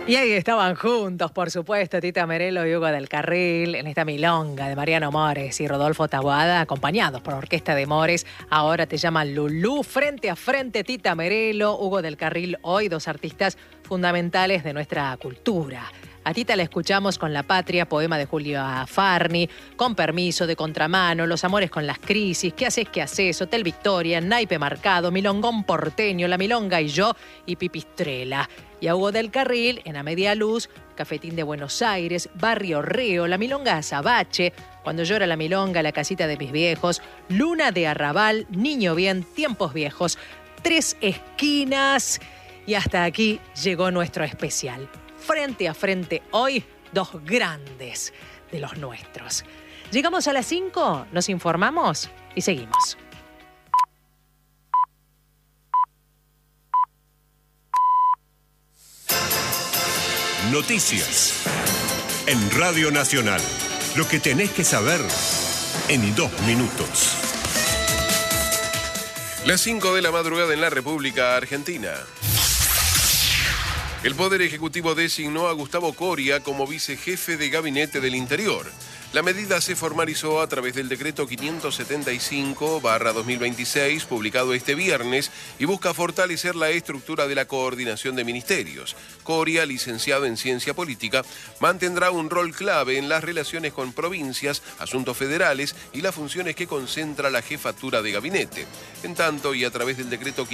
Y ahí estaban juntos, por supuesto, Tita Merelo y Hugo del Carril, en esta milonga de Mariano Mores y Rodolfo Taboada, acompañados por Orquesta de Mores. Ahora te llaman Lulú, frente a frente, Tita Merelo, Hugo del Carril, hoy dos artistas fundamentales de nuestra cultura. A Tita la escuchamos con La Patria, poema de Julia Farni, Con Permiso, De Contramano, Los Amores con las Crisis, ¿Qué haces? Hotel Victoria, Naipe Marcado, Milongón Porteño, La Milonga y yo y Pipistrela. Y a Hugo del Carril, en A Media Luz, Cafetín de Buenos Aires, Barrio Reo, La Milonga Azabache, Cuando llora la milonga, La casita de mis viejos, Luna de Arrabal, Niño bien, Tiempos viejos, Tres esquinas. Y hasta aquí llegó nuestro especial. Frente a frente hoy, dos grandes de los nuestros. Llegamos a las 5, nos informamos y seguimos. Noticias en Radio Nacional. Lo que tenés que saber en 2 minutos. Las 5 de la madrugada en la República Argentina. El Poder Ejecutivo designó a Gustavo Coria como vicejefe de Gabinete del Interior. La medida se formalizó a través del decreto 575/2026, publicado este viernes, y busca fortalecer la estructura de la coordinación de ministerios. Coria, licenciado en Ciencia Política, mantendrá un rol clave en las relaciones con provincias, asuntos federales y las funciones que concentra la jefatura de gabinete. En tanto, y a través del decreto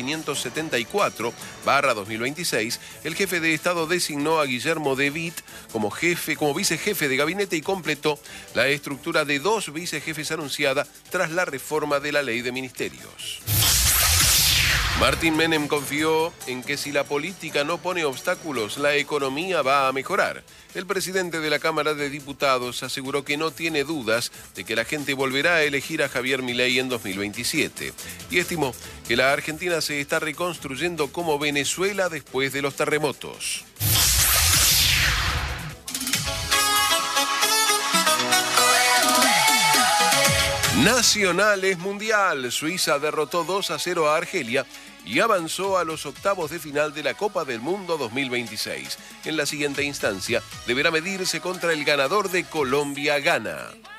574/2026, el jefe de Estado designó a Guillermo De Witt como vicejefe de gabinete y completó la estructura de 2 vicejefes anunciada tras la reforma de la Ley de Ministerios. Martín Menem confió en que si la política no pone obstáculos, la economía va a mejorar. El presidente de la Cámara de Diputados aseguró que no tiene dudas de que la gente volverá a elegir a Javier Milei en 2027 y estimó que la Argentina se está reconstruyendo como Venezuela después de los terremotos. Nacional es mundial. Suiza derrotó 2-0 a Argelia y avanzó a los octavos de final de la Copa del Mundo 2026. En la siguiente instancia deberá medirse contra el ganador de Colombia-Ghana.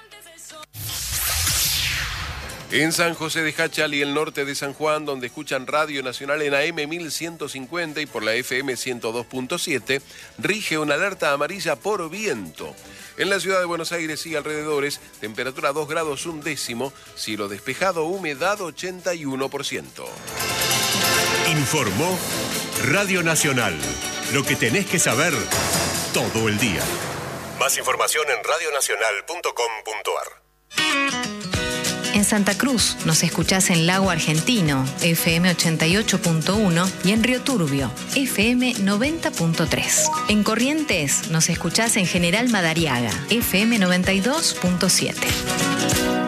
En San José de Jáchal y el norte de San Juan, donde escuchan Radio Nacional en AM 1150 y por la FM 102.7, rige una alerta amarilla por viento. En la ciudad de Buenos Aires y alrededores, temperatura 2 grados 1 décimo, cielo despejado, humedad 81%. Informó Radio Nacional. Lo que tenés que saber todo el día. Más información en radionacional.com.ar. En Santa Cruz nos escuchás en Lago Argentino, FM 88.1 y en Río Turbio, FM 90.3. En Corrientes nos escuchás en General Madariaga, FM 92.7.